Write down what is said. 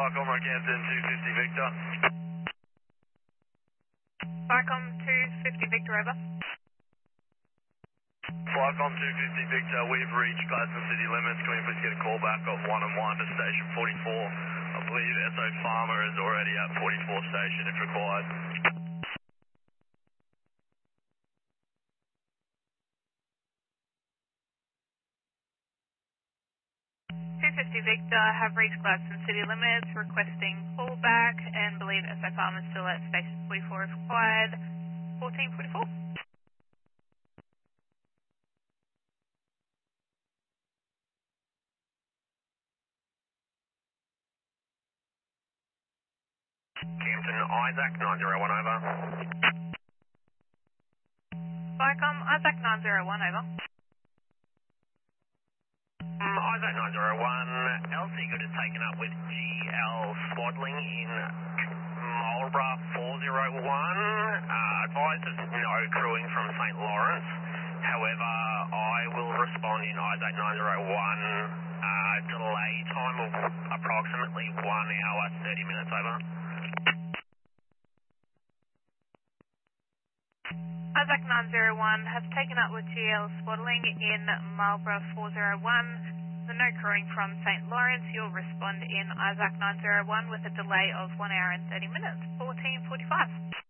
Flycom Rockhampton 250 Victor. Flycom 250 Victor, over. Flycom 250 Victor, we've reached Gladstone city limits. Can we please get a call back of 1 and 1 to station 44? I believe SO Farmer is already at 44 station if required. 250 Victor, have reached Gladstone city limits, requesting callback, and believe SO Farm is still at station 44 if required. 1444. Campton Isaac 901 over. Flycom Isaac 901, over. Isaac 901, LC Good is taken up with GL Swaddling in Marlborough 401. Advised of no crewing from St. Lawrence. However, I will respond in Isaac 901. Delay time of approximately 1 hour 30 minutes, over. Isaac 901 has taken up with GL Swaddling in Marlborough 401. The no crewing from St. Lawrence. You'll respond in Isaac 901 with a delay of 1 hour and 30 minutes. 1445.